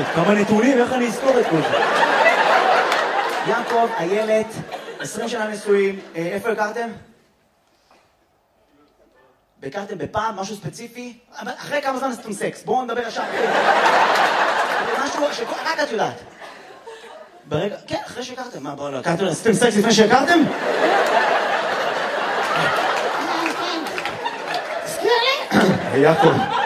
כמה נתונים, איך אני אזכור את כל זה? יעקב, איילת, 20 שנה נשואים, איפה הכרתם? הכרתם בפעם, משהו ספציפי? אחרי כמה זמן עשיתם סקס? בואו נדבר ישר. משהו שרק את יודעת. ברגע, כן, אחרי שהכרתם. מה, בואו לא, הכרתם, עשיתם סקס לפני שהכרתם? תזכיר לי? יעקב.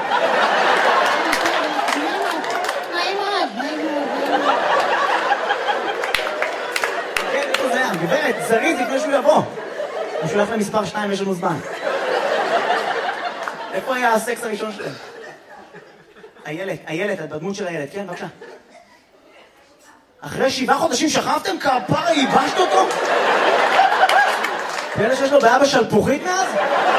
כן, איפה זה היה? גברת, זריז לפני שהוא יבוא. הוא שולח למספר 2, יש לנו זמן. איפה היה הסקס הראשון שלהם? איילת, את בדמות של איילת, כן, בבקשה. אחרי 7 חודשים שכבתם? כפרה, ייבשת אותו? פלא שיש לו בעיה בשלפוחית מאז?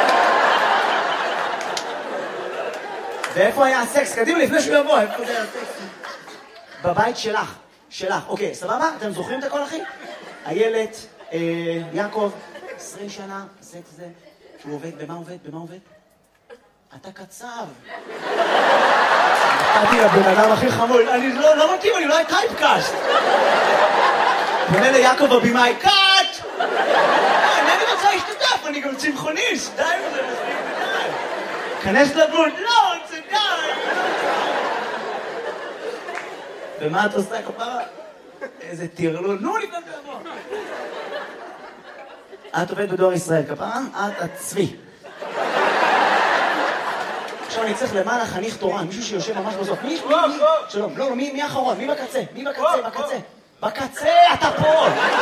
ואיפה היה הסקס? קדימה, לפני שהוא יבוא, איפה זה היה הסקס? בבית שלך. אוקיי, סבבה? אתם זוכרים את הכל, אחי? איילת, יעקב, 20 שנה, סקס זה. שהוא עובד, במה עובד? אתה קצב. נתתי לבן אדם הכי חמוד, אני לא מתאים, אני אולי טייפקאסט. פונה ליעקב הבימאי, קאט! אני רוצה להשתתף, אני גם צמחוניסט, די וזה מספיק, די. כנס לדמות, לא, זה די. ומה את עושה כפרה? איזה טרלול, נו לפני זה לבוא. את עובדת בדואר ישראל, כפרה? את צבי. עכשיו אני צריך למעלה חניך תורן, מישהו שיושב ממש בסוף. מי? שלום, לא, מי האחרון? מי בקצה? בקצה, אתה פה!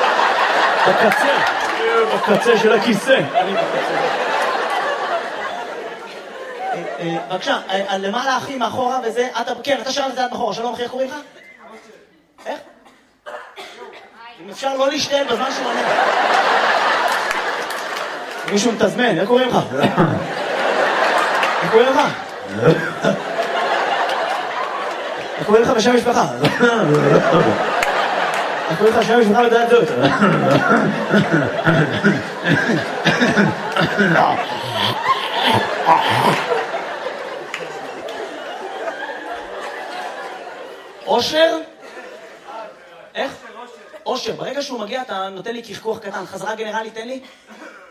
בקצה של הכיסא. בבקשה, למעלה אחי מאחורה וזה, כן, אתה שאלת את זה עד מאחורה, שלום אחי, איך קוראים לך? איך? אם אפשר לא להשתעל בזמן שהוא עונה. מישהו מתזמן, איך קוראים לך? איך קוראים לך? איך קוראים לך בשם משפחה? איך קוראים לך בשם משפחה לדעת זאת? אושר? איך? אושר. ברגע שהוא מגיע אתה נותן לי כחכוח קטן. חזרה גנרלית, תן לי.